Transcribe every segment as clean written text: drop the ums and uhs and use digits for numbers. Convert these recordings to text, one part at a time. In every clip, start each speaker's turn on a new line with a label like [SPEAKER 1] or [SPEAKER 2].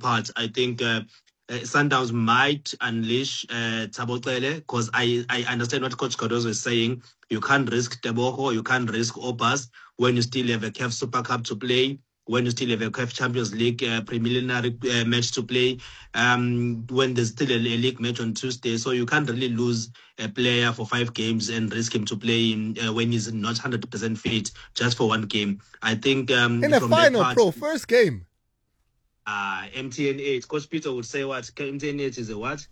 [SPEAKER 1] part, I think Sundowns might unleash Thabo Xele, because I understand what Coach Cardozo is saying. You can't risk Teboho, you can't risk Obas when you still have a CAF Super Cup to play, when you still have a CAF Champions League preliminary match to play, when there's still a league match on Tuesday. So you can't really lose a player for 5 games and risk him to play when he's not 100% fit just for 1 game. I think
[SPEAKER 2] in a final, first game.
[SPEAKER 1] MTN8. Coach Peter would say what? MTN8 is a what?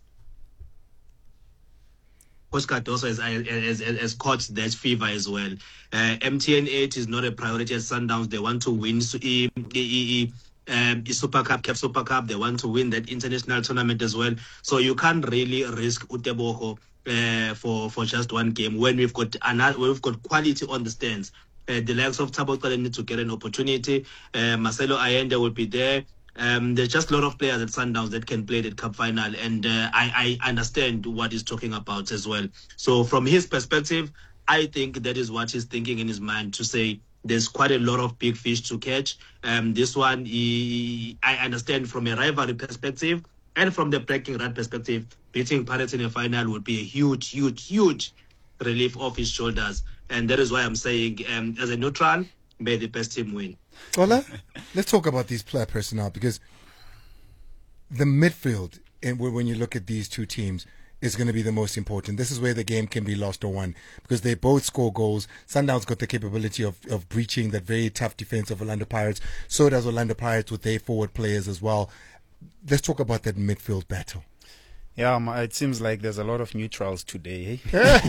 [SPEAKER 1] Coach Cardoso has caught that fever as well. MTN8 is not a priority at Sundowns. They want to win Super Cup, CAF Super Cup. They want to win that international tournament as well. So you can't really risk Uteboho for just 1 game when we've got quality on the stands. The likes of Thabo Xele need to get an opportunity. Marcelo Allende will be there. There's just a lot of players at Sundowns that can play that cup final, and I understand what he's talking about as well. So from his perspective, I think that is what he's thinking in his mind, to say there's quite a lot of big fish to catch. This one, I understand from a rivalry perspective and from the breaking run perspective, beating Pirates in a final would be a huge, huge, huge relief off his shoulders. And that is why I'm saying, as a neutral, may the best team win.
[SPEAKER 2] Ola, let's talk about these player personnel, because the midfield, when you look at these two teams, is going to be the most important. This is where the game can be lost or won, because they both score goals. Sundowns got the capability of breaching that very tough defense of Orlando Pirates. So does Orlando Pirates with their forward players as well. Let's talk about that midfield battle.
[SPEAKER 3] Yeah, it seems like there's a lot of neutrals today.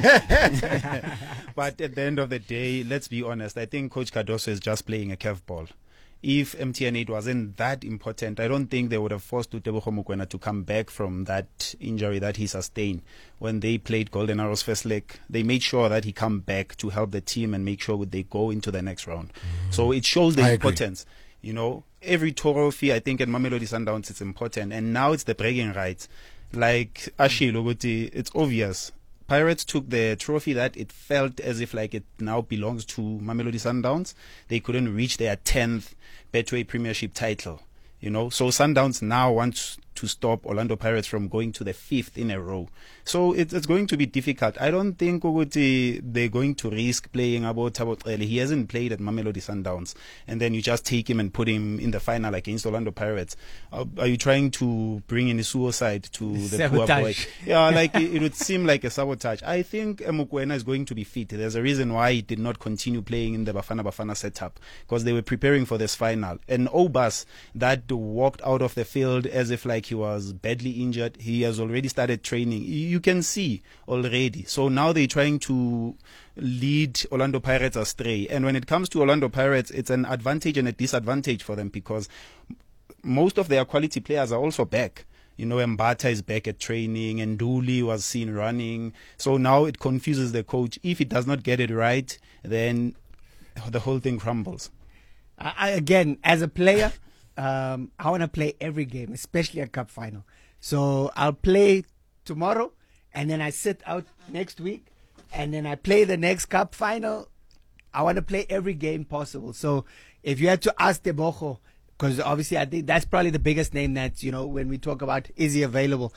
[SPEAKER 3] Eh? But at the end of the day, let's be honest, I think Coach Cardoso is just playing a curveball. If MTN8 wasn't that important, I don't think they would have forced Teboho Mokoena to come back from that injury that he sustained when they played Golden Arrows first leg. They made sure that he come back to help the team and make sure they go into the next round. So it shows the importance. You know, every trophy, I think, at Mamelodi Sundowns, it's important. And now it's the bragging rights. Like Ashil Ogoti, it's obvious. Pirates took the trophy that it felt as if like it now belongs to Mamelodi Sundowns. They couldn't reach their 10th Betway Premiership title. You know, so Sundowns now wants to stop Orlando Pirates from going to the 5th in a row. So it's going to be difficult. I don't think they're going to risk playing about Thabo Xele. He hasn't played at Mamelodi Sundowns. And then you just take him and put him in the final against Orlando Pirates. Are you trying to bring in a suicide to the sabotage. Poor boy? Yeah, like it would seem like a sabotage. I think Mokoena is going to be fit. There's a reason why he did not continue playing in the Bafana setup, because they were preparing for this final. And Obas, that walked out of the field as if like he was badly injured, he has already started training. You can see already. So now they're trying to lead Orlando Pirates astray. And when it comes to Orlando Pirates, it's an advantage and a disadvantage for them, because most of their quality players are also back. You know, Mbata is back at training, and Nduli was seen running. So now it confuses the coach. If he does not get it right, then the whole thing crumbles.
[SPEAKER 4] Again, as a player, I want to play every game, especially a cup final. So I'll play tomorrow, and then I sit out next week, and then I play the next cup final. I want to play every game possible. So if you had to ask Teboho, because obviously I think that's probably the biggest name that, you know, when we talk about is he available,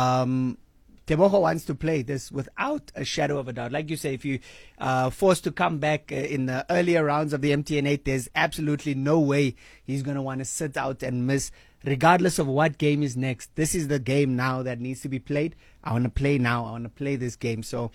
[SPEAKER 4] Teboho wants to play this without a shadow of a doubt. Like you say, if you forced to come back in the earlier rounds of the MTN8, there's absolutely no way he's going to want to sit out and miss, regardless of what game is next. This is the game now that needs to be played. I want to play now. I want to play this game. So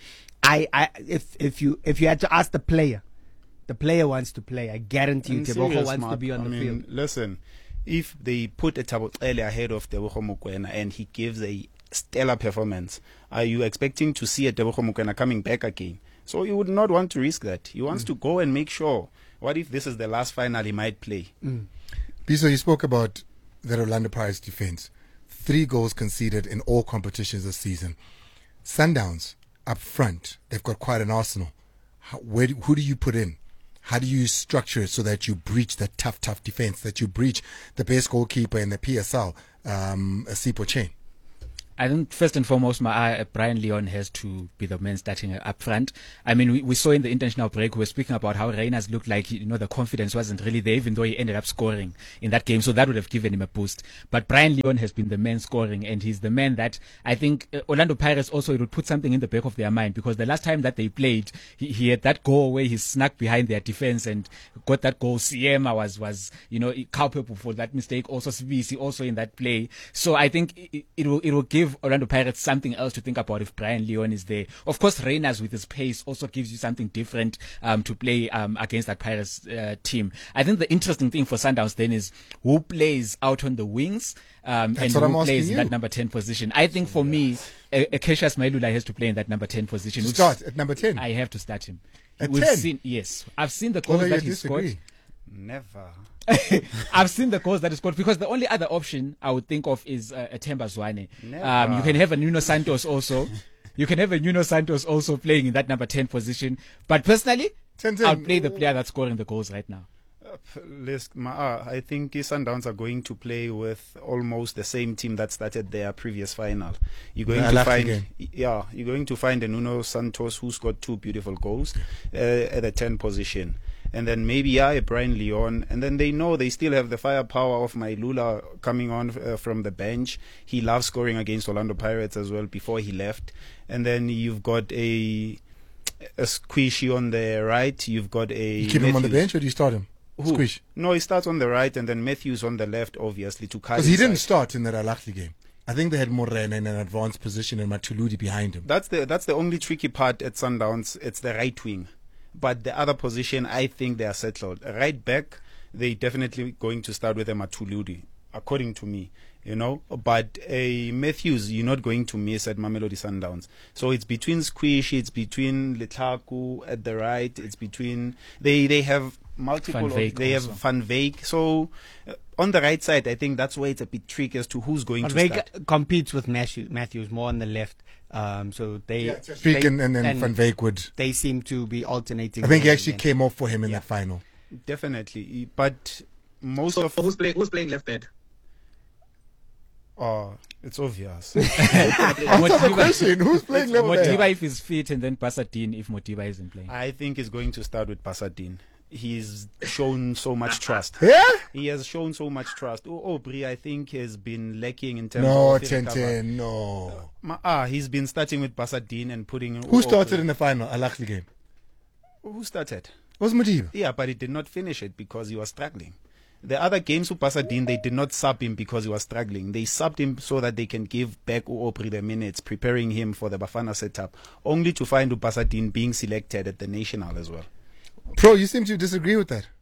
[SPEAKER 4] if you had to ask the player wants to play. I guarantee you Teboho wants to be on the field.
[SPEAKER 3] Listen, if they put a Thabo Xele ahead of Teboho Mokoena and he gives a stellar performance, are you expecting to see a Teboho Mokoena coming back again? So you would not want to risk that. He wants to go and make sure, what if this is the last final he might play?
[SPEAKER 2] Biso, you spoke about that Orlando Pirates defense. 3 goals conceded in all competitions this season. Sundowns up front, they've got quite an arsenal. Who do you put in? How do you structure it so that you breach that tough defense, that you breach the best goalkeeper in the PSL, Sipho Chain?
[SPEAKER 5] I think first and foremost, Brian Leon has to be the man starting up front. I mean, we saw in the international break, we were speaking about how Reiners looked like, the confidence wasn't really there, even though he ended up scoring in that game. So that would have given him a boost. But Brian Leon has been the man scoring, and he's the man that I think Orlando Pirates also, it would put something in the back of their mind, because the last time that they played, he had that goal where he snuck behind their defense and got that goal. Siema was culpable for that mistake. Also Sibisi also in that play. So I think it will give Orlando Pirates something else to think about if Brian Leon is there. Of course, Reiners with his pace also gives you something different to play against that Pirates team. I think the interesting thing for Sundowns then is who plays out on the wings and who plays in that number 10 position. I think for me, Cassius Mailula has to play in that number 10 position.
[SPEAKER 2] Start at number 10?
[SPEAKER 5] I have to start him.
[SPEAKER 2] At 10?
[SPEAKER 5] I've seen the goals that he scored.
[SPEAKER 3] Never.
[SPEAKER 5] I've seen the goals that he scored, because the only other option I would think of is Themba Zwane. You can have a Nuno Santos also. You can have a Nuno Santos also playing in that number 10 position. But personally, I'll play the player that's scoring the goals right now.
[SPEAKER 3] I think Sundowns are going to play with almost the same team that started their previous final. You're going to find a Nuno Santos who's got 2 beautiful goals at the 10 position. And then maybe a Brian Leon, and then they know they still have the firepower of Mailula coming on from the bench. He loves scoring against Orlando Pirates as well before he left. And then you've got a Squishy on the right. You've got
[SPEAKER 2] You keep him on the bench, or do you start him? Squish?
[SPEAKER 3] No, he starts on the right, and then Matthews on the left, obviously, to carry.
[SPEAKER 2] Because he didn't start in that Al Ahly game. I think they had Morena in an advanced position and Matuludi behind him.
[SPEAKER 3] That's the only tricky part at Sundowns. It's the right wing. But the other position, I think they are settled. Right back, they definitely going to start with a Matuludi, according to me, But Matthews, you're not going to miss at Mamelodi Sundowns. So it's between Squish, it's between Letaku at the right, it's between... They have multiple... They have Van Veek. So on the right side, I think that's where it's a bit tricky as to who's going to start. Van
[SPEAKER 4] Veek competes with Matthews more on the left. So
[SPEAKER 2] and Van Veek would.
[SPEAKER 4] They seem to be alternating.
[SPEAKER 2] I think he actually came off for him in that final.
[SPEAKER 3] Definitely, but
[SPEAKER 1] who's playing left back?
[SPEAKER 3] Oh, it's obvious.
[SPEAKER 2] Who's playing left back?
[SPEAKER 5] Modiba if he's fit, and then Basadine if Modiba isn't playing.
[SPEAKER 3] I think he's going to start with Basadine. He's shown so much trust.
[SPEAKER 2] Yeah?
[SPEAKER 3] He has shown so much trust. Aubrey, I think, has been lacking in terms of...
[SPEAKER 2] No.
[SPEAKER 3] He's been starting with Basadine and putting...
[SPEAKER 2] Who started in the final, Al Ahly game?
[SPEAKER 3] Who started?
[SPEAKER 2] It was Modiba.
[SPEAKER 3] Yeah, but he did not finish it because he was struggling. The other games with Basadine, they did not sub him because he was struggling. They subbed him so that they can give back Aubrey the minutes, preparing him for the Bafana setup, only to find Basadine being selected at the national as well.
[SPEAKER 2] Pro, you seem to disagree with that.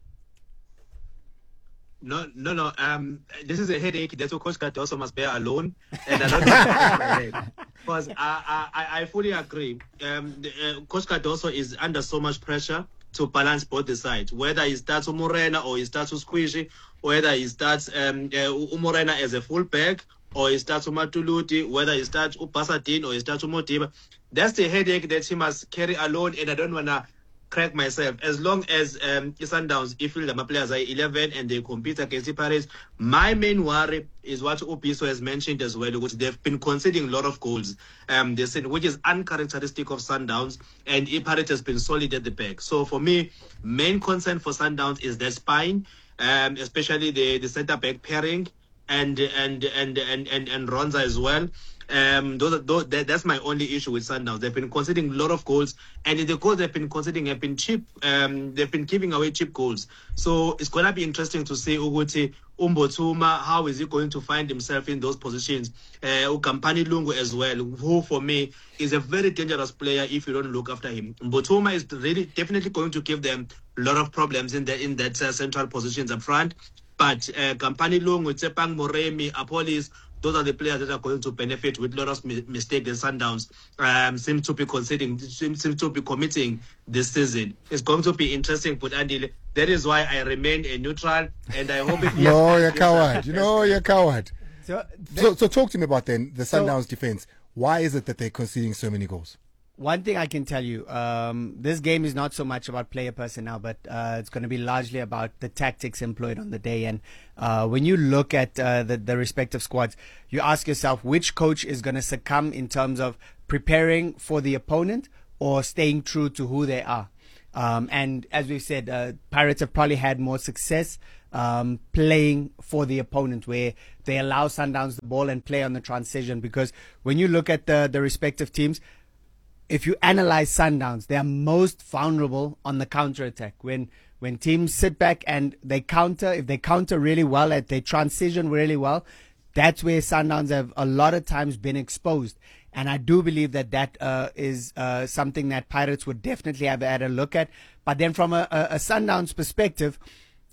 [SPEAKER 1] No. This is a headache that Coach Cardoso must bear alone, and I don't because I fully agree. Coach Cardoso is under so much pressure to balance both the sides. Whether he starts Morena or he starts Squishy, whether he starts Morena as a fullback or he starts Matuluti, whether he starts Basadine or he starts Modiba, that's the headache that he must carry alone, and I don't wanna crack myself. As long as Sundowns, if the players are 11 and they compete against the Pirates, my main worry is what Opiso has mentioned as well, which they've been conceding a lot of goals, which is uncharacteristic of Sundowns, and Pirates has been solid at the back. So for me, main concern for Sundowns is their spine, especially the centre back pairing and Ronza as well. That's my only issue with Sundowns. They've been conceding a lot of goals, and the goals they've been conceding have been cheap. They've been giving away cheap goals. So it's going to be interesting to see Uguti Umbotsuma, how is he going to find himself in those positions. Ukampani Lungu as well, who for me is a very dangerous player if you don't look after him. Umbotsuma is really definitely going to give them a lot of problems in that central positions up front. But Kampani Lungu, Tsepang Moremi, Apolis, those are the players that are going to benefit with a lot of mistakes the Sundowns seem to be committing this season. It's going to be interesting, but Andy, that is why I remain a neutral, and I hope it...
[SPEAKER 2] No, you're coward. You're a coward. So talk to me about then the Sundowns defense. Why is it that they're conceding so many goals?
[SPEAKER 4] one thing I can tell you, this game is not so much about player personnel, but it's going to be largely about the tactics employed on the day. And when you look at the respective squads, you ask yourself which coach is going to succumb in terms of preparing for the opponent or staying true to who they are. And as we've said, Pirates have probably had more success playing for the opponent, where they allow Sundowns the ball and play on the transition. Because when you look at the respective teams, if you analyze Sundowns, they are most vulnerable on the counter attack. When teams sit back and they counter, if they counter really well, they transition really well, that's where Sundowns have a lot of times been exposed. And I do believe that is something that Pirates would definitely have had a look at. But then from a Sundowns perspective,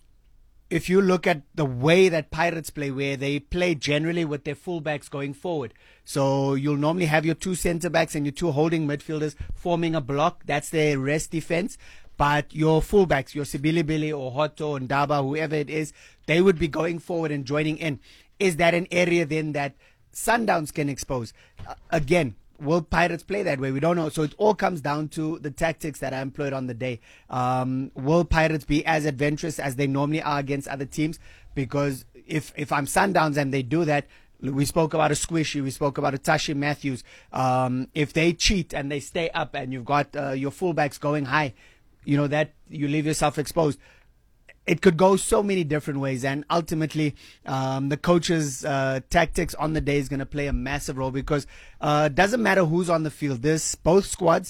[SPEAKER 4] if you look at the way that Pirates play, where they play generally with their fullbacks going forward. So you'll normally have your two centre backs and your two holding midfielders forming a block. That's their rest defense. But your fullbacks, your Sibilibili or Hotto and Ndaba, whoever it is, they would be going forward and joining in. Is that an area then that Sundowns can expose? Again, will Pirates play that way? We don't know. So it all comes down to the tactics that are employed on the day. Will Pirates be as adventurous as they normally are against other teams? Because if I'm Sundowns and they do that, we spoke about a Squishy, we spoke about a Tashi Matthews. If they cheat and they stay up and you've got your fullbacks going high, that you leave yourself exposed. It could go so many different ways, and ultimately, the coach's tactics on the day is going to play a massive role, because it doesn't matter who's on the field. Both squads,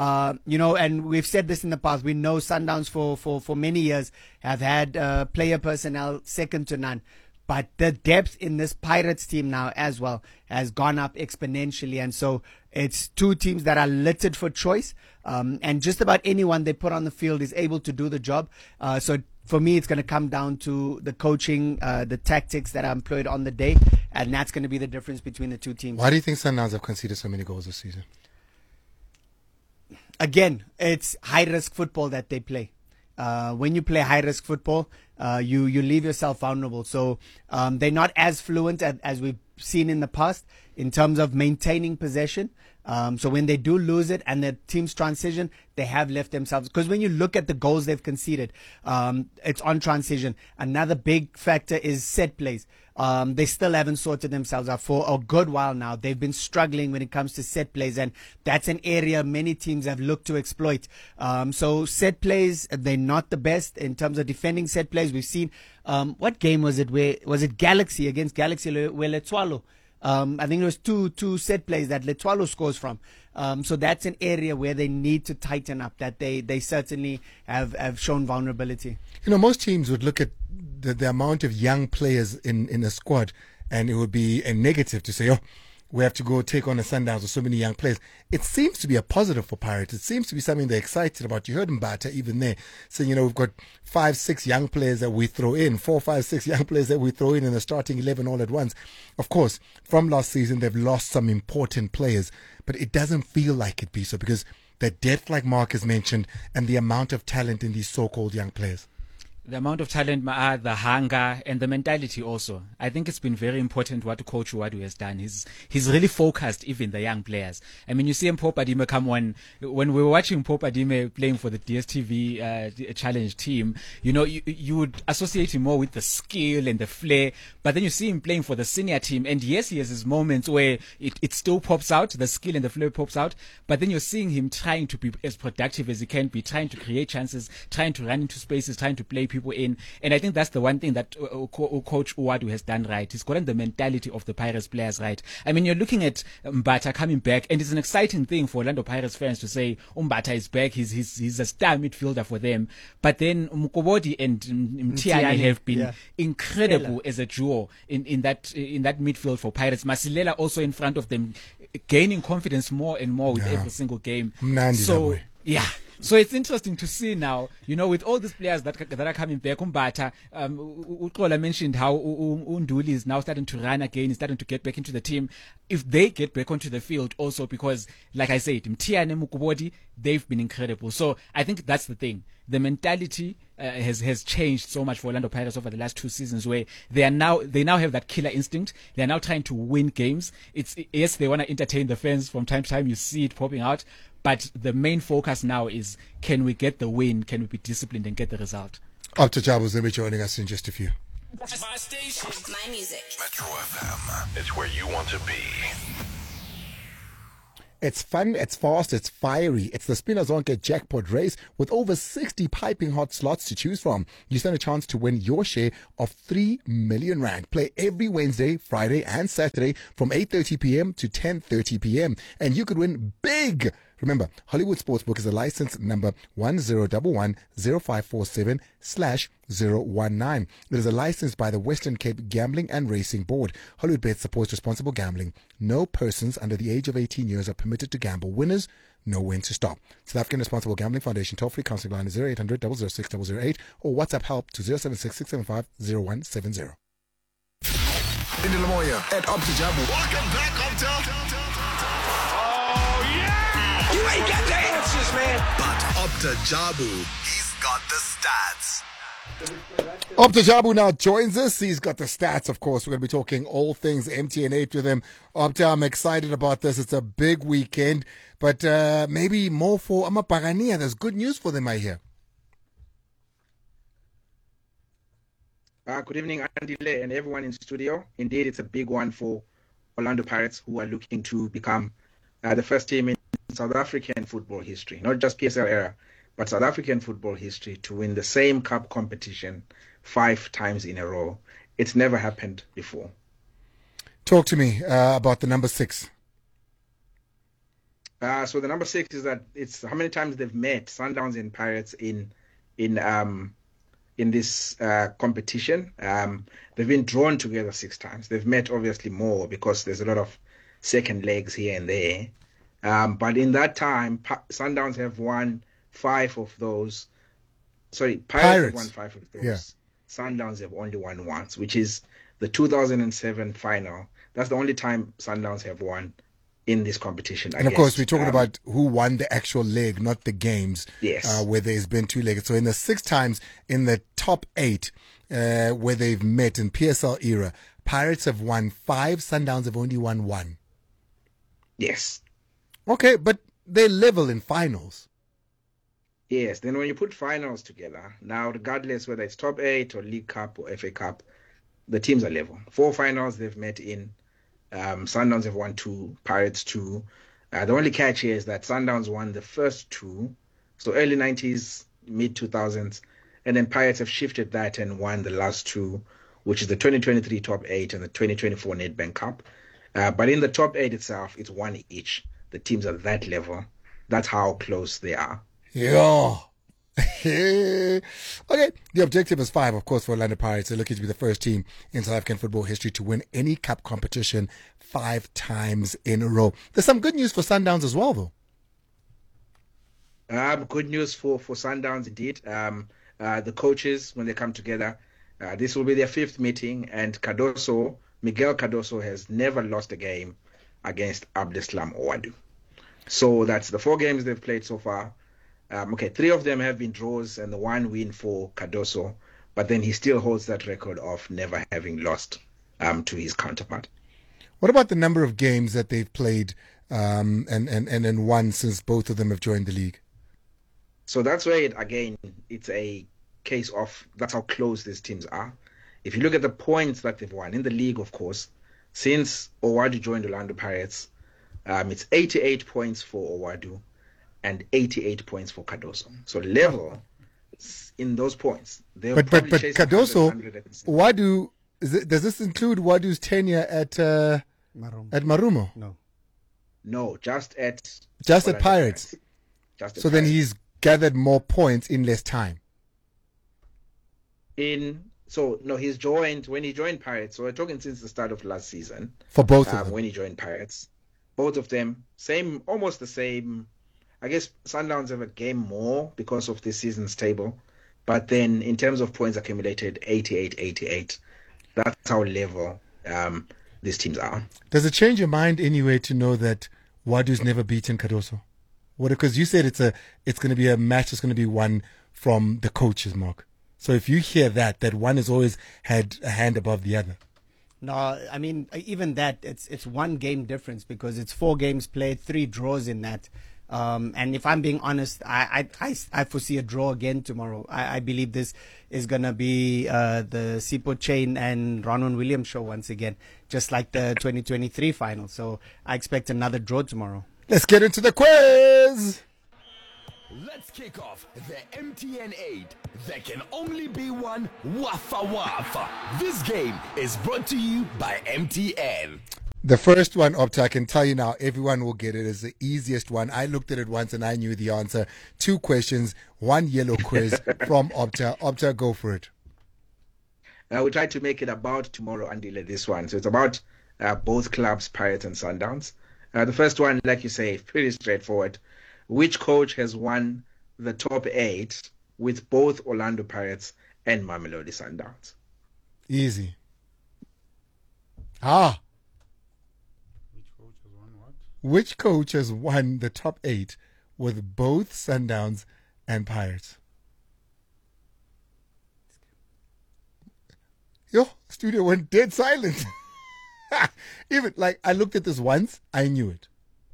[SPEAKER 4] and we've said this in the past. We know Sundowns for many years have had player personnel second to none. But the depth in this Pirates team now as well has gone up exponentially. And so it's two teams that are littered for choice. And just about anyone they put on the field is able to do the job. So for me, it's going to come down to the coaching, the tactics that are employed on the day. And that's going to be the difference between the two teams.
[SPEAKER 2] Why do you think Sundowns have conceded so many goals this season?
[SPEAKER 4] Again, it's high-risk football that they play. When you play high-risk football, you leave yourself vulnerable. So they're not as fluent as we've seen in the past in terms of maintaining possession. So when they do lose it and the team's transition, they have left themselves. Because when you look at the goals they've conceded, it's on transition. Another big factor is set plays. They still haven't sorted themselves out for a good while now. They've been struggling when it comes to set plays, and that's an area many teams have looked to exploit. So set plays, they're not the best in terms of defending set plays. We've seen, what game was it? Was it Galaxy against Galaxy where Letsoalo? I think it was two set plays that Letsoalo scores from. So that's an area where they need to tighten up, that they certainly have shown vulnerability.
[SPEAKER 2] Most teams would look at the amount of young players in a squad, and it would be a negative to say, we have to go take on the Sundowns with so many young players. It seems to be a positive for Pirates. It seems to be something they're excited about. You heard Mbata even there saying, we've got 5-6 young players that we throw in, 4, 5, 6 young players that we throw in the starting 11 all at once. Of course, from last season, they've lost some important players, but it doesn't feel like it be so, because the depth, like Mark has mentioned, and the amount of talent in these so-called young players.
[SPEAKER 5] The amount of talent, the hunger, and the mentality also. I think it's been very important what Coach Uwadu has done. He's really focused even the young players. I mean, you see Mpho Padime come on. When we were watching Mpho Padime playing for the DSTV Challenge team, you would associate him more with the skill and the flair. But then you see him playing for the senior team, and yes, he has his moments where it still pops out, the skill and the flair pops out. But then you're seeing him trying to be as productive as he can be, trying to create chances, trying to run into spaces, trying to play people in. And I think that's the one thing that Coach Uwadu has done right. He's gotten the mentality of the Pirates players right. I mean, you're looking at Mbata coming back, and it's an exciting thing for Orlando Pirates fans to say Mbata is back. He's a star midfielder for them. But then Mukobodi and Mtiani have been incredible as a duo in that midfield for Pirates. Masilela also in front of them, gaining confidence more and more with every single game.
[SPEAKER 2] So
[SPEAKER 5] yeah. So it's interesting to see now, with all these players that are coming back. Umbata, Uxola mentioned how Unduli is now starting to run again, is starting to get back into the team. If they get back onto the field also, because, like I said, Mtiane, Mukubodi, they've been incredible. So I think that's the thing. The mentality has changed so much for Orlando Pirates over the last 2 seasons, where they now have that killer instinct. They are now trying to win games. Yes, they want to entertain the fans from time to time. You see it popping out, but the main focus now is, can we get the win? Can we be disciplined and get the result?
[SPEAKER 2] Opta Jabu's going to be joining us in just a few.
[SPEAKER 6] That's my station. My music.
[SPEAKER 7] Metro FM. It's where you want to be.
[SPEAKER 8] It's fun, it's fast, it's fiery. It's the Spina Zonke jackpot race with over 60 piping hot slots to choose from. You stand a chance to win your share of 3 million rand. Play every Wednesday, Friday and Saturday from 8:30 p.m. to 10:30 p.m. And you could win big. Remember, Hollywood Sportsbook is a license number 10110547/019. It is a license by the Western Cape Gambling and Racing Board. Hollywood Bets supports responsible gambling. No persons under the age of 18 years are permitted to gamble. Winners know when to stop. South African Responsible Gambling Foundation toll-free counseling line is 0800 006 008 or WhatsApp help to 076 675 0170.
[SPEAKER 7] Lindy Lamoya at Opta Jabu. Welcome back, Opta.
[SPEAKER 6] You ain't got the answers, man.
[SPEAKER 7] But Opta Jabu, he's got the stats.
[SPEAKER 2] Opta Jabu now joins us. He's got the stats, of course. We're going to be talking all things MTN8 with him. Opta, I'm excited about this. It's a big weekend, but maybe more for Amapagania. There's good news for them, I hear.
[SPEAKER 9] Good evening, Andile and everyone in studio. Indeed, it's a big one for Orlando Pirates, who are looking to become the first team in South African football history, not just PSL era, but South African football history, to win the same cup competition 5 times in a row. It's never happened before.
[SPEAKER 2] Talk to me about the number 6.
[SPEAKER 9] So the number 6 is that it's how many times they've met, Sundowns and Pirates, in this competition. They've been drawn together 6 times. They've met obviously more because there's a lot of second legs here and there. But in that time, Sundowns have won 5 of those. Sorry, Pirates have won 5 of those. Yeah. Sundowns have only won once, which is the 2007 final. That's the only time Sundowns have won in this competition.
[SPEAKER 2] And of course, we're talking about who won the actual leg, not the games.
[SPEAKER 9] Yes.
[SPEAKER 2] Where there's been 2 legs. So in the 6 times in the top 8 where they've met in PSL era, Pirates have won 5, Sundowns have only won 1.
[SPEAKER 9] Yes.
[SPEAKER 2] Okay, but they're level in finals.
[SPEAKER 9] Yes, then when you put finals together, now regardless whether it's top 8 or League Cup or FA Cup, the teams are level. 4 finals they've met in. Sundowns have won 2, Pirates 2. The only catch here is that Sundowns won the first 2, so early 90s, mid 2000s, and then Pirates have shifted that and won the last 2, which is the 2023 top 8 and the 2024 Nedbank Cup. But in the top 8 itself, it's 1 each. The teams are that level. That's how close they are.
[SPEAKER 2] Yeah. Okay. The objective is 5, of course, for Orlando Pirates. They're looking to be the first team in South African football history to win any cup competition 5 times in a row. There's some good news for Sundowns as well,
[SPEAKER 9] though. Good news for Sundowns, indeed. The coaches, when they come together, this will be their 5th meeting, and Miguel Cardoso has never lost a game against Abdeslam Owadu. So that's the 4 games they've played so far. 3 of them have been draws and the 1 win for Cardoso, but then he still holds that record of never having lost to his counterpart.
[SPEAKER 2] What about the number of games that they've played and won since both of them have joined the league?
[SPEAKER 9] So that's where, it's a case of that's how close these teams are. If you look at the points that they've won in the league, of course, since Owadu joined Orlando Pirates, it's 88 points for Owadu and 88 points for Cardoso. So level in those points.
[SPEAKER 2] But Cardoso, Owadu, does this include Wadu's tenure at Marumo?
[SPEAKER 9] No, just at
[SPEAKER 2] Pirates. So then he's gathered more points in less time.
[SPEAKER 9] He's joined when he joined Pirates. So we're talking since the start of last season.
[SPEAKER 2] For both of them.
[SPEAKER 9] When he joined Pirates. Both of them, almost the same I guess Sundowns have a game more because of this season's table. But then in terms of points accumulated, 88. That's how level these teams are.
[SPEAKER 2] Does it change your mind anyway to know that Wadu's never beaten Cardoso? Because you said it's going to be a match that's going to be won from the coaches, Mark. So if you hear that one has always had a hand above the other.
[SPEAKER 4] No, I mean, even that, it's one game difference because it's 4 games played, 3 draws in that. And if I'm being honest, I foresee a draw again tomorrow. I believe this is going to be the Sipho Chain and Ronwen Williams show once again, just like the 2023 final. So I expect another draw tomorrow.
[SPEAKER 2] Let's get into the quiz.
[SPEAKER 10] Let's kick off the MTN 8. There can only be one Wafa Wafa. This game is brought to you by MTN.
[SPEAKER 2] The first one, Opta, I can tell you now, everyone will get it. It's the easiest one. I looked at it once and I knew the answer. 2 questions, 1 yellow quiz from Opta. Opta, go for it.
[SPEAKER 9] We tried to make it about tomorrow, Andile, this one. So it's about both clubs, Pirates and Sundowns. The first one, like you say, pretty straightforward. Which coach has won the top 8 with both Orlando Pirates and Mamelodi Sundowns?
[SPEAKER 2] Easy. Which coach has won the top 8 with both Sundowns and Pirates? Yo, studio went dead silent. Even, like, I looked at this once, I knew it.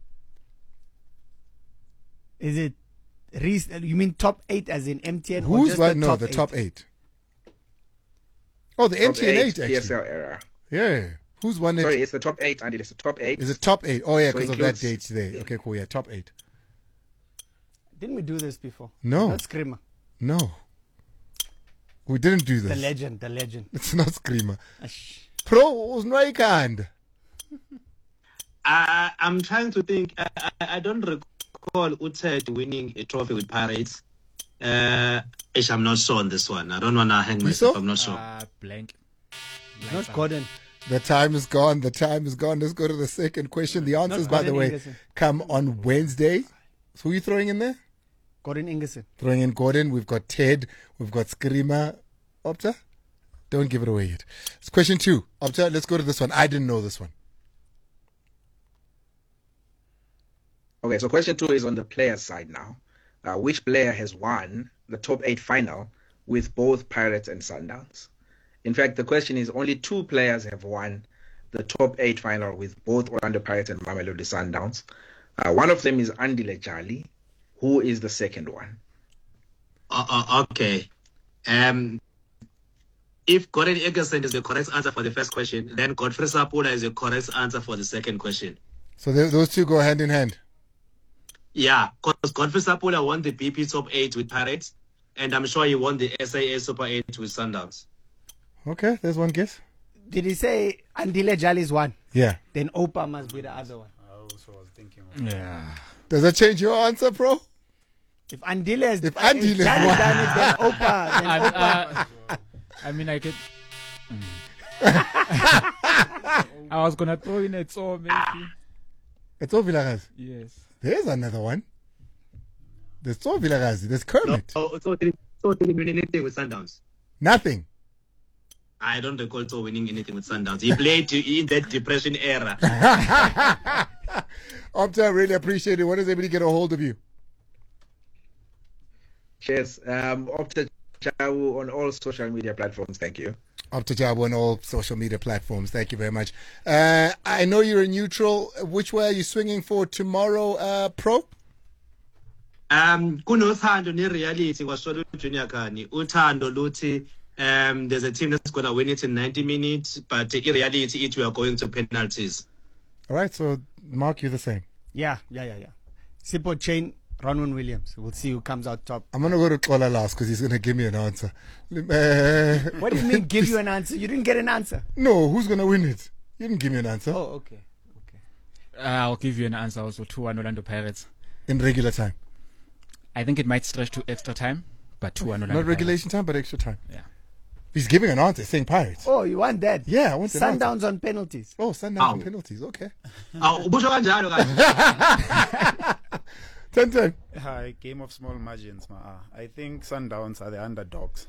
[SPEAKER 4] Is it, you mean top 8 as in MTN?
[SPEAKER 2] Who's
[SPEAKER 4] or just
[SPEAKER 2] won?
[SPEAKER 4] the
[SPEAKER 2] No,
[SPEAKER 4] top
[SPEAKER 2] the
[SPEAKER 4] 8?
[SPEAKER 2] top 8. Oh, the
[SPEAKER 9] Top
[SPEAKER 2] MTN 8, actually.
[SPEAKER 9] PSL era.
[SPEAKER 2] Yeah. Who's won it?
[SPEAKER 9] Sorry, it's the top 8, Andy. It's the top 8.
[SPEAKER 2] Is it top 8? Oh, yeah,
[SPEAKER 9] So
[SPEAKER 2] because of
[SPEAKER 9] includes-
[SPEAKER 2] that date there. Okay, cool. Yeah, top 8.
[SPEAKER 4] Didn't we do this before?
[SPEAKER 2] No.
[SPEAKER 4] Not Screamer.
[SPEAKER 2] No. We didn't do this.
[SPEAKER 4] The legend.
[SPEAKER 2] It's not Screamer.
[SPEAKER 4] Ash.
[SPEAKER 2] Pro Uznoikand.
[SPEAKER 1] I'm trying to think. I don't recall Uthed winning a trophy with Pirates. I'm not sure on this one. I don't want to hang myself. I'm not sure.
[SPEAKER 5] Blank.
[SPEAKER 4] Not Gordon.
[SPEAKER 2] The time is gone. Let's go to the second question. The answers, by the way,
[SPEAKER 4] Ingerson.
[SPEAKER 2] come on Wednesday. So who are you throwing in there?
[SPEAKER 4] Gordon Ingerson.
[SPEAKER 2] Throwing in Gordon. We've got Ted. We've got Screamer. Opta? Don't give it away yet. It's question 2. Opta, let's go to this one. I didn't know this one.
[SPEAKER 9] Okay, so question 2 is on the players' side now. Which player has won the top 8 final with both Pirates and Sundowns? In fact, the question is only 2 players have won the top 8 final with both Orlando Pirates and Mamelodi Sundowns. One of them is Andile Jali. Who is the second one?
[SPEAKER 1] Okay. If Gordon Ingerson is the correct answer for the first question, then Godfrey Sapula is the correct answer for the second question.
[SPEAKER 2] So those two go hand in hand.
[SPEAKER 1] Yeah, because Godfrey Sapula won the BP top 8 with Pirates, and I'm sure he won the SAA Super 8 with Sundowns.
[SPEAKER 2] Okay, there's one guess.
[SPEAKER 4] Did he say Andile Jali is one?
[SPEAKER 2] Yeah.
[SPEAKER 4] Then Opa must be the other one.
[SPEAKER 3] I also was thinking
[SPEAKER 5] Yeah.
[SPEAKER 2] Does that change your answer, bro?
[SPEAKER 4] If Andile has
[SPEAKER 2] If Andile
[SPEAKER 4] Jali
[SPEAKER 2] has won.
[SPEAKER 4] done it, then Opa.
[SPEAKER 5] I mean, I could. I was gonna throw in a Tso, maybe.
[SPEAKER 2] It's all Vilagazi.
[SPEAKER 5] Yes.
[SPEAKER 2] There's another one. There's all Vilagazi. There's Kermit.
[SPEAKER 1] So didn't win anything with Sundowns.
[SPEAKER 2] Nothing.
[SPEAKER 1] I don't recall Tso winning anything with Sundowns. He played in that depression era.
[SPEAKER 2] Opta, really appreciate it. When does everybody get a hold of you?
[SPEAKER 9] Cheers. Opta Jawu on all social media platforms. Thank you.
[SPEAKER 2] Opta Jabu on all social media platforms. Thank you very much. I know you're a neutral. Which way are you swinging for tomorrow, Pro?
[SPEAKER 1] Kunothando ne-reality kwasolo Junior Kani. Uthando luthi there's a team that's going to win it in 90 minutes, but in reality, we are going to penalties.
[SPEAKER 2] All right, so Mark, you the same.
[SPEAKER 4] Yeah. Sipho Chain, Ronwen Williams. We'll see who comes out top.
[SPEAKER 2] I'm going to go to Kola last because he's going to give me an answer.
[SPEAKER 4] What do you mean give you an answer? You didn't get an answer.
[SPEAKER 2] No, who's going to win it? You didn't give me an answer.
[SPEAKER 4] Oh, okay.
[SPEAKER 5] I'll give you an answer also. 2-1 Orlando Pirates.
[SPEAKER 2] In regular time.
[SPEAKER 5] I think it might stretch to extra time, but 2-1 Orlando
[SPEAKER 2] Not regulation time, but extra time.
[SPEAKER 5] Yeah.
[SPEAKER 2] He's giving an answer, saying Pirates.
[SPEAKER 4] Oh, you want that?
[SPEAKER 2] Yeah, I want an answer.
[SPEAKER 4] Sundowns on penalties.
[SPEAKER 2] Oh, Sundowns on penalties. Okay.
[SPEAKER 1] Ubusho kanjalo kanje.
[SPEAKER 2] 10-10.
[SPEAKER 3] Game of small margins. I think Sundowns are the underdogs.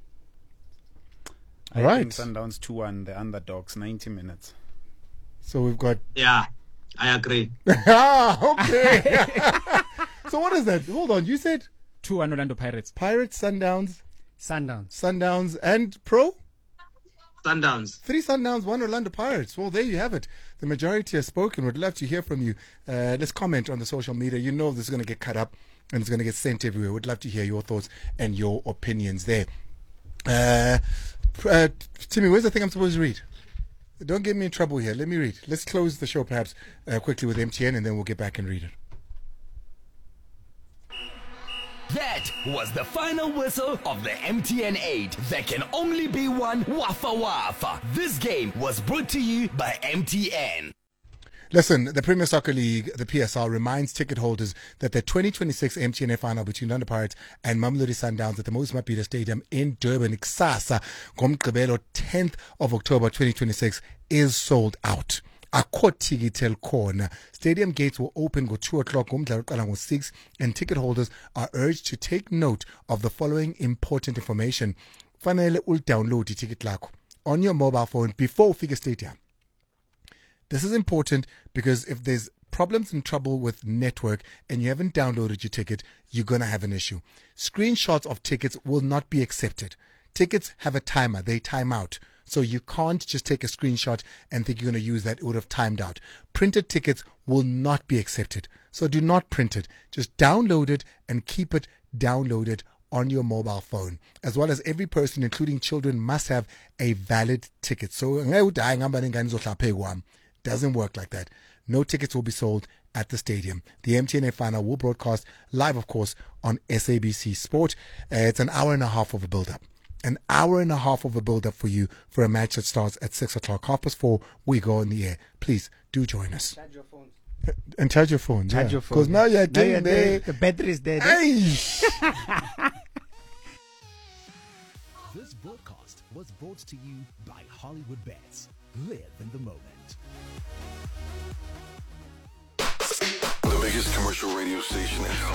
[SPEAKER 3] I
[SPEAKER 2] Right.
[SPEAKER 3] think Sundowns 2-1, the underdogs, 90 minutes.
[SPEAKER 2] So we've got.
[SPEAKER 1] Yeah, I agree.
[SPEAKER 2] Okay. So what is that? Hold on. You said
[SPEAKER 5] 2-1 Orlando Pirates.
[SPEAKER 2] Pirates, Sundowns,
[SPEAKER 4] Sundowns,
[SPEAKER 2] and Pro?
[SPEAKER 1] Sundowns.
[SPEAKER 2] 3 Sundowns, 1 Orlando Pirates. Well, there you have it. The majority has spoken. Would love to hear from you. Let's comment on the social media. You know this is going to get cut up and it's going to get sent everywhere. Would love to hear your thoughts and your opinions there. Timmy, where's the thing I'm supposed to read? Don't get me in trouble here. Let me read. Let's close the show perhaps quickly with MTN and then we'll get back and read it.
[SPEAKER 10] That was the final whistle of the MTN 8. There can only be one Wafa Wafa. This game was brought to you by MTN.
[SPEAKER 2] Listen, the Premier Soccer League, the PSL, reminds ticket holders that the 2026 MTN final between Orlando Pirates and Mamelodi Sundowns at the Moses Mabhida Stadium in Durban, Kusasa, ngomgqibelo 10th of October 2026, is sold out. Akho tikitel khona. Stadium gates will open go 2 o'clock, umdlalo uqala ngo 6, and ticket holders are urged to take note of the following important information. Fanele download ticket lakho on your mobile phone before ufike stadium. This is important because if there's problems and trouble with network and you haven't downloaded your ticket, you're going to have an issue. Screenshots of tickets will not be accepted. Tickets have a timer. They time out. So you can't just take a screenshot and think you're going to use that. It would have timed out. Printed tickets will not be accepted. So do not print it. Just download it and keep it downloaded on your mobile phone. As well as every person, including children, must have a valid ticket. So doesn't work like that. No tickets will be sold at the stadium. The MTN final will broadcast live, of course, on SABC Sport. It's an hour and a half of a build-up. An hour and a half of a build-up for you for a match that starts at 6 o'clock. 4:30, we go in the air. Please do join us.
[SPEAKER 4] Charge your phones.
[SPEAKER 2] And charge your phone.
[SPEAKER 4] Charge your phone.
[SPEAKER 2] Because now you're getting there.
[SPEAKER 4] The battery is dead.
[SPEAKER 2] Hey!
[SPEAKER 10] This broadcast was brought to you by Hollywood Bets. Live in the moment.
[SPEAKER 7] The biggest commercial radio station in